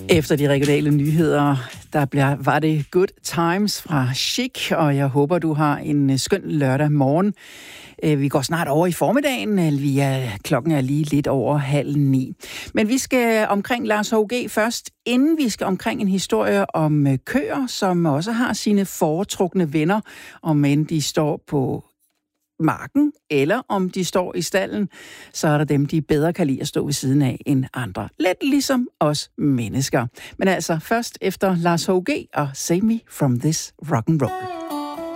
Efter de regionale nyheder, var det Good Times fra Chic, og jeg håber, du har en skøn lørdag morgen. Vi går snart over i formiddagen. Klokken er lige lidt over 8:30. Men vi skal omkring Lars H.G. først, inden vi skal omkring en historie om køer, som også har sine foretrukne venner, om end de står på marken, eller om de står i stallen, så er der dem, de bedre kan lide at stå ved siden af end andre. Lidt ligesom os mennesker. Men altså først efter Lars H.G. og Save Me From This Rock'n'Roll.